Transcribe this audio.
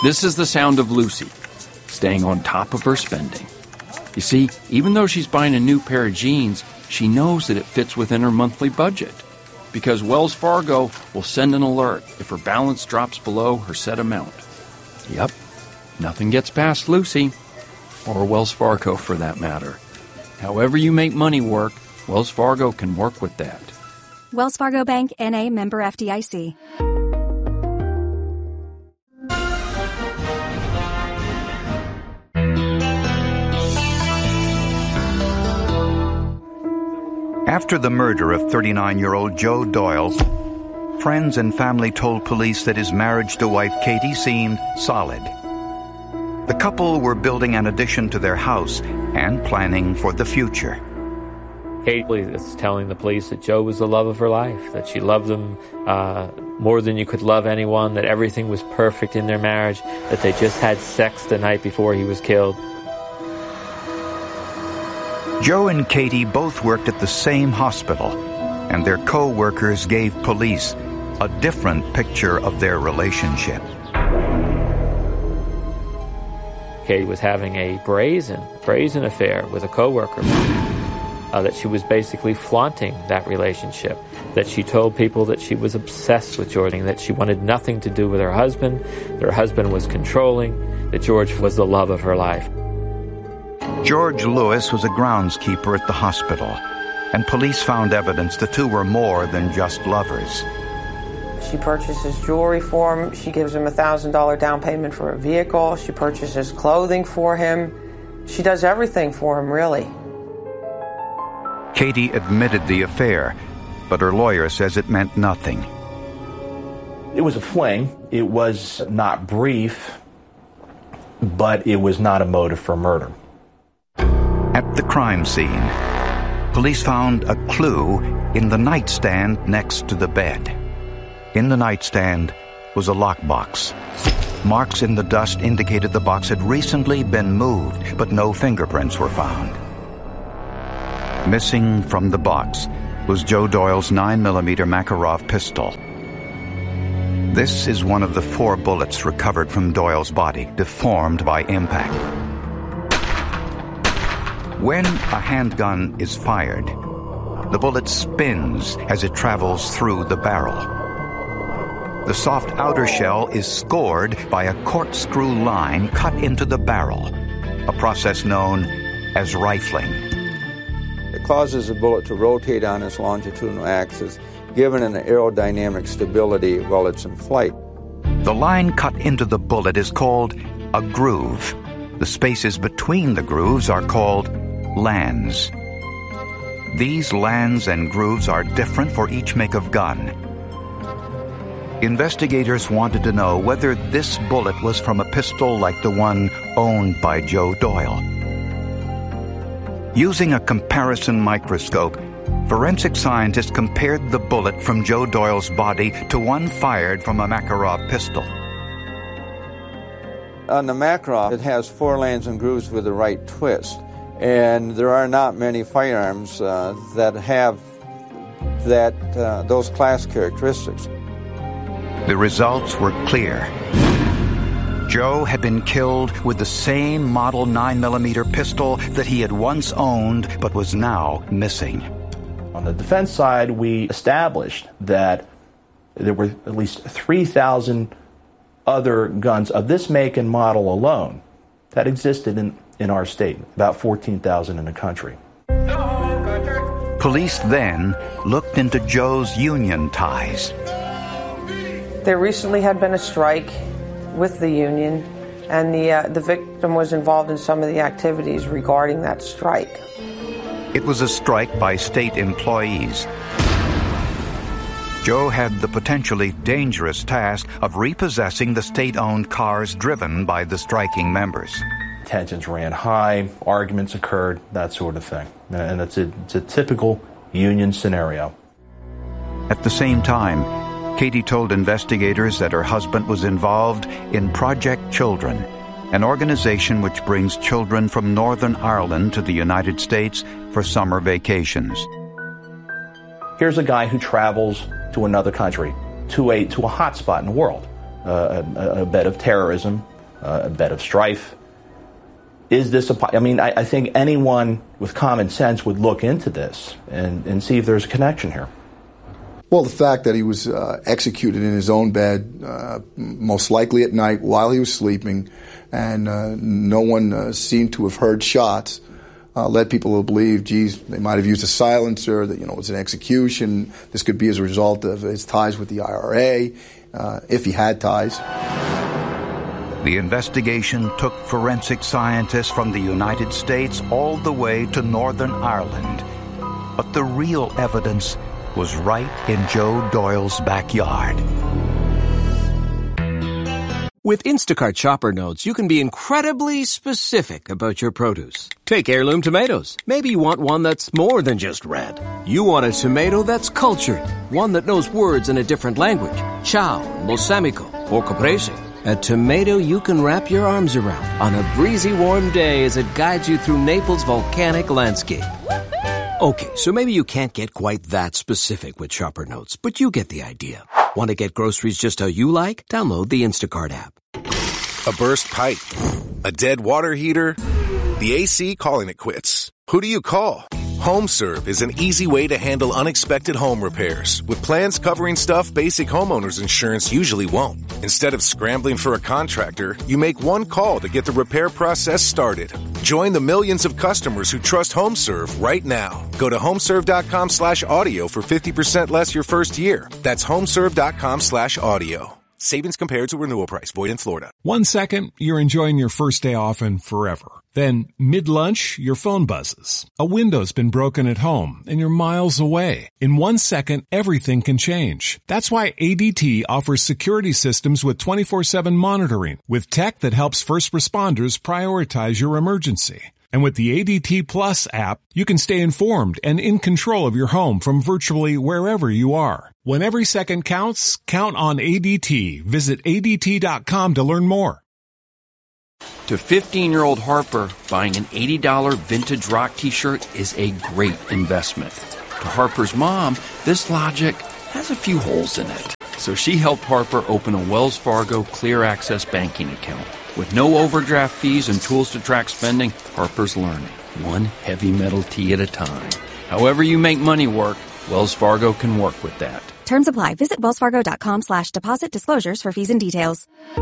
This is the sound of Lucy, staying on top of her spending. You see, even though she's buying a new pair of jeans, she knows that it fits within her monthly budget, because Wells Fargo will send an alert if her balance drops below her set amount. Yep, nothing gets past Lucy, or Wells Fargo for that matter. However you make money work, Wells Fargo can work with that. Wells Fargo Bank, N.A., member FDIC. After the murder of 39-year-old Joe Doyle, friends and family told police that his marriage to wife Katie seemed solid. The couple were building an addition to their house and planning for the future. Katie is telling the police that Joe was the love of her life, that she loved him more than you could love anyone, that everything was perfect in their marriage, that they just had sex the night before he was killed. Joe and Katie both worked at the same hospital, and their co-workers gave police a different picture of their relationship. Katie was having a brazen affair with a co-worker, that she was basically flaunting that relationship, that she told people that she was obsessed with George, that she wanted nothing to do with her husband, that her husband was controlling, that George was the love of her life. George Lewis was a groundskeeper at the hospital, and police found evidence the two were more than just lovers. She purchases jewelry for him. She gives him a $1,000 down payment for a vehicle. She purchases clothing for him. She does everything for him, really. Katie admitted the affair, but her lawyer says it meant nothing. It was a fling. It was not brief, but it was not a motive for murder. At the crime scene, police found a clue in the nightstand next to the bed. In the nightstand was a lockbox. Marks in the dust indicated the box had recently been moved, but no fingerprints were found. Missing from the box was Joe Doyle's 9mm Makarov pistol. This is one of the 4 bullets recovered from Doyle's body, deformed by impact. When a handgun is fired, the bullet spins as it travels through the barrel. The soft outer shell is scored by a corkscrew line cut into the barrel, a process known as rifling. It causes the bullet to rotate on its longitudinal axis, giving an aerodynamic stability while it's in flight. The line cut into the bullet is called a groove. The spaces between the grooves are called lands. These lands and grooves are different for each make of gun. Investigators wanted to know whether this bullet was from a pistol like the one owned by Joe Doyle. Using a comparison microscope, forensic scientists compared the bullet from Joe Doyle's body to one fired from a Makarov pistol. On the Makarov, it has 4 lands and grooves with the right twist. And there are not many firearms that have those class characteristics. The results were clear. Joe had been killed with the same model 9mm pistol that he had once owned but was now missing. On the defense side, we established that there were at least 3,000 other guns of this make and model alone that existed in our state, about 14,000 in the country. Police then looked into Joe's union ties. There recently had been a strike with the union, and the victim was involved in some of the activities regarding that strike. It was a strike by state employees. Joe had the potentially dangerous task of repossessing the state-owned cars driven by the striking members. Tensions ran high, arguments occurred, that sort of thing. And it's a typical union scenario. At the same time, Katie told investigators that her husband was involved in Project Children, an organization which brings children from Northern Ireland to the United States for summer vacations. Here's a guy who travels to another country, to a hot spot in the world, a bed of terrorism, a bed of strife. Is this I think anyone with common sense would look into this and see if there's a connection here. Well, the fact that he was executed in his own bed, most likely at night while he was sleeping, and no one seemed to have heard shots, led people to believe, geez, they might have used a silencer, that, it was an execution. This could be as a result of his ties with the IRA, if he had ties. The investigation took forensic scientists from the United States all the way to Northern Ireland. But the real evidence was right in Joe Doyle's backyard. With Instacart Shopper Notes, you can be incredibly specific about your produce. Take heirloom tomatoes. Maybe you want one that's more than just red. You want a tomato that's cultured, one that knows words in a different language. Ciao, balsamico, or caprese. A tomato you can wrap your arms around on a breezy warm day as it guides you through Naples' volcanic landscape. Okay, so maybe you can't get quite that specific with Shopper Notes, but you get the idea. Want to get groceries just how you like? Download the Instacart app. A burst pipe, a dead water heater, the AC calling it quits. Who do you call? HomeServe is an easy way to handle unexpected home repairs with plans covering stuff basic homeowners insurance usually won't. Instead of scrambling for a contractor, you make one call to get the repair process started. Join the millions of customers who trust HomeServe right now. Go to homeserve.com/audio for 50% less your first year. That's homeserve.com/audio. Savings compared to renewal price. Void in Florida. 1 second, you're enjoying your first day off and forever. Then, mid-lunch, your phone buzzes. A window's been broken at home, and you're miles away. In 1 second, everything can change. That's why ADT offers security systems with 24/7 monitoring, with tech that helps first responders prioritize your emergency. And with the ADT Plus app, you can stay informed and in control of your home from virtually wherever you are. When every second counts, count on ADT. Visit ADT.com to learn more. To 15-year-old Harper, buying an $80 vintage rock t-shirt is a great investment. To Harper's mom, this logic has a few holes in it. So she helped Harper open a Wells Fargo Clear Access banking account. With no overdraft fees and tools to track spending, Harper's learning, one heavy metal tee at a time. However you make money work, Wells Fargo can work with that. Terms apply. Visit wellsfargo.com/deposit disclosures for fees and details.